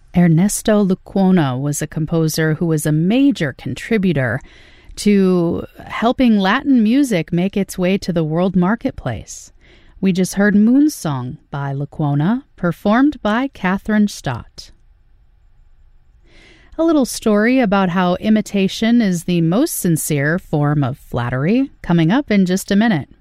Ernesto Lecuona was a composer who was a major contributor to helping Latin music make its way to the world marketplace. We just heard Moonsong by Lecuona, performed by Catherine Stott. A little story about how imitation is the most sincere form of flattery, coming up in just a minute.